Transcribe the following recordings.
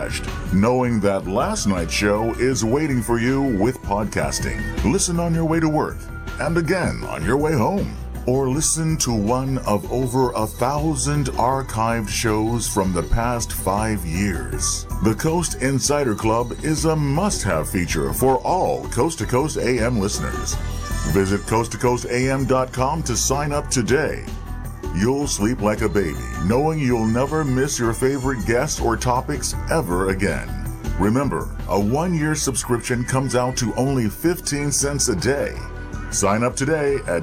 refreshed, knowing that last night's show is waiting for you with podcasting. Listen on your way to work, and again on your way home. Or listen to one of over 1,000 archived shows from the past 5 years. The Coast Insider Club is a must-have feature for all Coast to Coast AM listeners. Visit coasttocoastam.com to sign up today. You'll sleep like a baby, knowing you'll never miss your favorite guests or topics ever again. Remember, a 1-year subscription comes out to only 15 cents a day. Sign up today at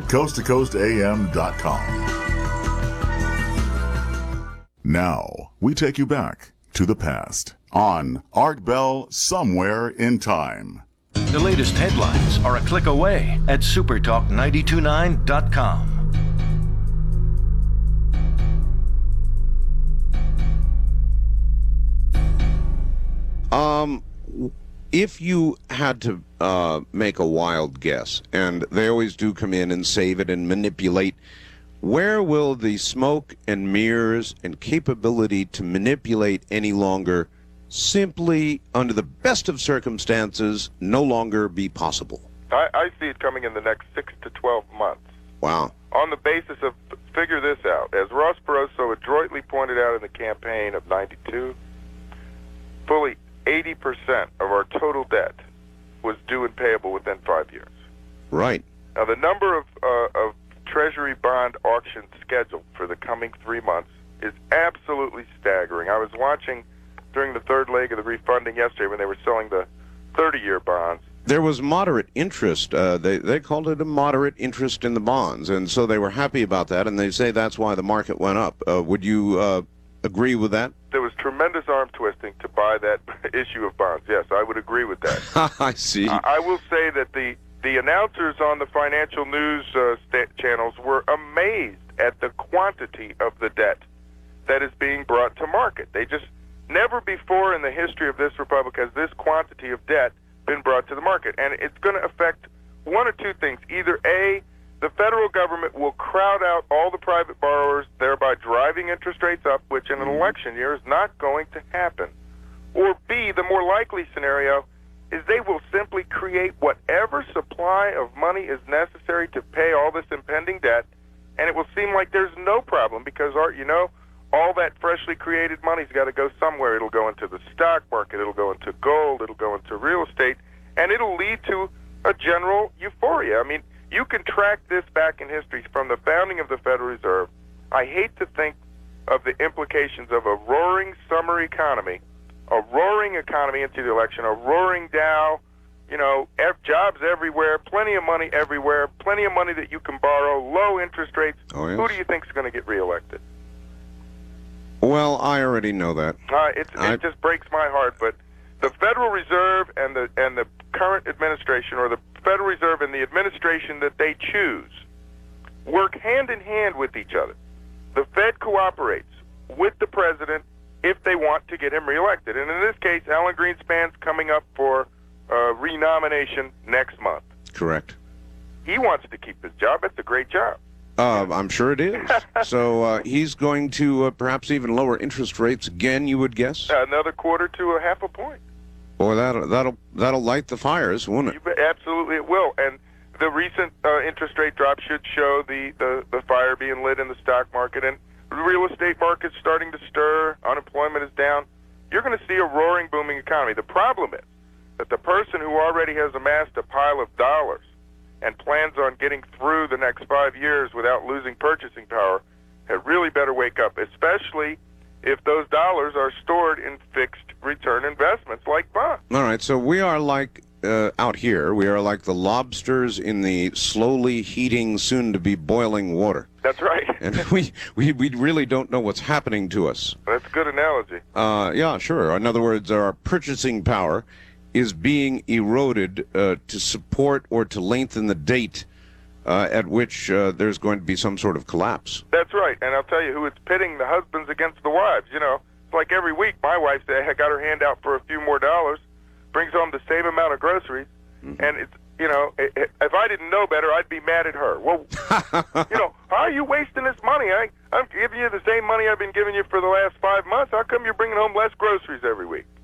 coasttocoastam.com. Now, we take you back to the past on Art Bell Somewhere in Time. The latest headlines are a click away at supertalk929.com. If you had to make a wild guess, and they always do come in and save it and manipulate, where will the smoke and mirrors and capability to manipulate any longer simply, under the best of circumstances, no longer be possible? I see it coming in the next 6 to 12 months. Wow. On the basis of, figure this out, as Ross Barroso adroitly pointed out in the campaign of 92, fully 80% of our total debt was due and payable within 5 years. Right. Now, the number of Treasury bond auctions scheduled for the coming 3 months is absolutely staggering. I was watching during the third leg of the refunding yesterday when they were selling the 30-year bonds. There was moderate interest. They called it a moderate interest in the bonds, and so they were happy about that, and they say that's why the market went up. Would you agree with that? There was tremendous arm twisting to buy that issue of bonds. Yes, I would agree with that. I see. I will say that the announcers on the financial news channels were amazed at the quantity of the debt that is being brought to market. They just, never before in the history of this republic has this quantity of debt been brought to the market. And it's going to affect one or two things. Either A, the federal government will crowd out all the private borrowers, thereby driving interest rates up, which in an election year is not going to happen. Or B, the more likely scenario is they will simply create whatever supply of money is necessary to pay all this impending debt, and it will seem like there's no problem because, Art, you know, all that freshly created money's got to go somewhere. It'll go into the stock market, it'll go into gold, it'll go into real estate, and it'll lead to a general euphoria. I mean, you can track this back in history from the founding of the Federal Reserve. I hate to think of the implications of a roaring summer economy, a roaring economy into the election, a roaring Dow, you know, jobs everywhere, plenty of money everywhere, plenty of money that you can borrow, low interest rates. Oh, yes. Who do you think is going to get reelected? Well, I already know that. It just breaks my heart, but the Federal Reserve and the current administration, or the Federal Reserve and the administration that they choose, work hand in hand with each other. The Fed cooperates with the president if they want to get him reelected. And in this case, Alan Greenspan's coming up for renomination next month. Correct. He wants to keep his job. It's a great job. I'm sure it is. So he's going to perhaps even lower interest rates again, you would guess? Another quarter to a half a point. Boy, that'll light the fires, won't it? Absolutely, it will. And the recent interest rate drop should show the fire being lit in the stock market, and the real estate market's starting to stir. Unemployment is down. You're going to see a roaring, booming economy. The problem is that the person who already has amassed a pile of dollars and plans on getting through the next 5 years without losing purchasing power had really better wake up, especially if those dollars are stored in fixed return investments like bonds. All right, so we are like, out here, we are like the lobsters in the slowly heating, soon-to-be boiling water. That's right. And we really don't know what's happening to us. That's a good analogy. Yeah, sure. In other words, our purchasing power is being eroded to support or to lengthen the date at which there's going to be some sort of collapse. That's right, and I'll tell you who it's pitting, the husbands against the wives. You know, it's like every week my wife got her hand out for a few more dollars, brings home the same amount of groceries, and it's, you know, if I didn't know better, I'd be mad at her. Well, you know, how are you wasting this money? I'm giving you the same money I've been giving you for the last 5 months. How come you're bringing home less groceries every week?